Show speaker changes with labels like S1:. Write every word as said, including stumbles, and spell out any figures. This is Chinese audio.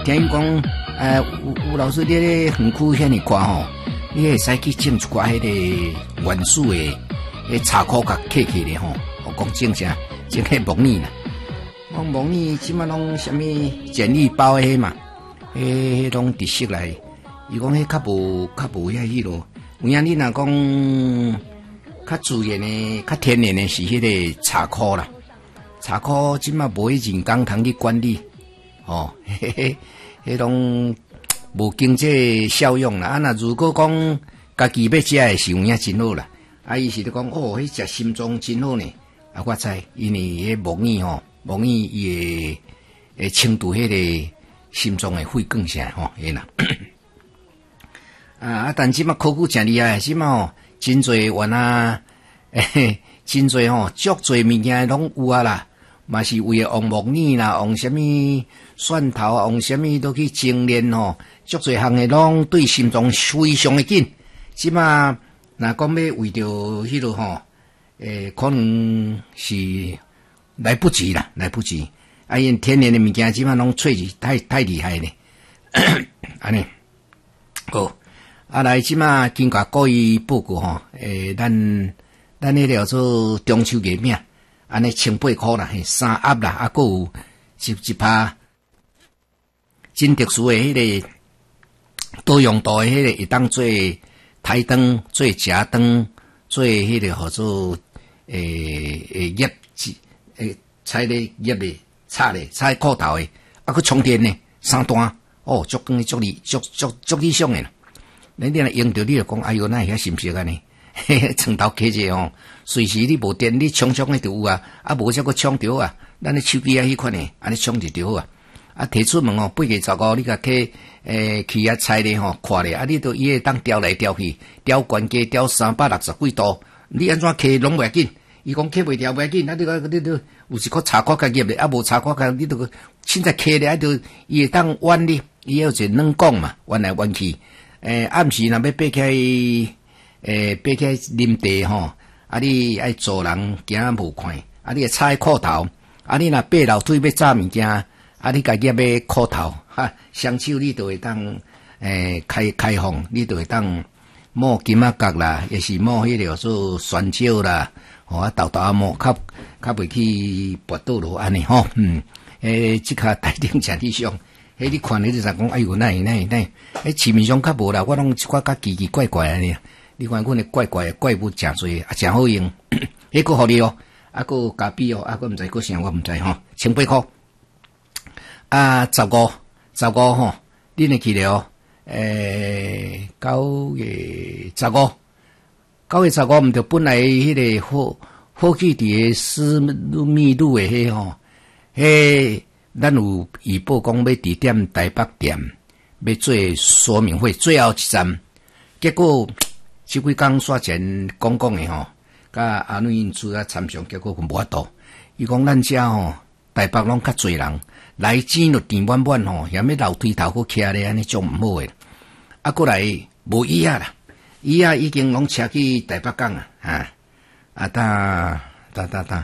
S1: 听伊讲，呃，有有老师你咧园区遐尼宽吼，你会使去种一寡迄个原始的迄茶壳甲刻起咧吼，我讲种啥，种迄木耳啦。讲木耳即马拢啥物简易包的迄嘛，迄迄拢特色来。伊讲迄较无较无遐迄咯。有影你若讲较自然的、较天然的是迄个茶壳啦。茶壳即马无迄人工通去管理，哦，迄迄迄拢无经济效用啦。啊，若如果讲家己要食的是有影真好啦。啊，伊是咧讲哦，迄食心脏真好呢。啊，我知，因为迄木耳吼，木耳伊会会清除迄个心脏的肺管啥吼，嘿啦。啊啊！但即马科技真厉害，即马吼真侪原啊，诶，真侪吼，足侪物件拢有啊啦。嘛是为了用木耳啦，用什么蒜头啊，用什么都去精炼吼，足侪项诶拢对心脏非常的紧。即马若讲要为着迄落吼，诶，可能是来不及啦，来不及。啊，因天然的物件即马拢萃取太太厉害咧，安尼好。啊，来即马经过各位报告吼，诶，咱咱迄个做中秋月饼，安尼千八箍啦，嘿，三盒啦，啊，还有一一拍真特殊诶迄个多用途诶迄个，会当做台灯、做夹灯、做迄个号做诶诶叶子诶，插咧叶咧，插咧，插裤头诶，啊，佮充电呢，三段哦，足光足理足足足理想诶啦。你你若用着，你就讲，哎哟，那遐心实安尼，嘿嘿，床头开者吼，随时你无电，你充充诶就有啊，啊无则个充着啊，咱咧手机啊迄款诶，安尼充就着啊，啊摕出门吼，八月十五你甲去诶去啊菜咧吼，看咧，啊你都伊会当调来调去，调悬低调三百六十几度，你安怎摕拢袂紧，伊讲摕袂调袂紧，啊你个你都有一颗茶壳甲入咧，啊无茶壳甲你都凊彩摕咧，啊就伊会当弯你，伊有一个软管嘛，弯来弯去。诶，暗时若要爬起，诶，爬起啉茶吼，啊，你爱做人行无快，啊，你插裤头，啊，你若爬楼梯要炸物件，啊，你家己要裤头，哈，双手你就会当，诶，开开放，你就会当摸金仔角啦，也是摸迄个做酸椒啦，吼啊，豆豆啊摸，较较袂去跋倒落安尼吼，嗯，诶，即卡台顶真理想。迄你看你就讲，哎哟，那那那，迄市面上较无啦，我拢一寡较奇奇怪怪安尼。你看阮诶怪怪诶怪物诚多，啊，诚好用。迄个互你哦，啊个咖啡哦，啊个毋知个啥，我毋知吼，千八箍。啊，十五十五吼，恁会记得哦？诶，九月十五，九月十五毋着本来迄个好好记伫诶私密路诶迄吼，迄。咱有预报讲要伫踮台北店要做说明会，最后一站，结果即几工煞前讲讲诶吼，甲阿女因厝啊参详，结果无法度。伊讲咱遮吼台北拢较侪人来钱就填满满吼，也要楼梯头佫徛咧安尼种毋好诶。啊，过来无椅啊啦，椅啊已经拢车去台北港啊，啊啊，呾呾呾呾。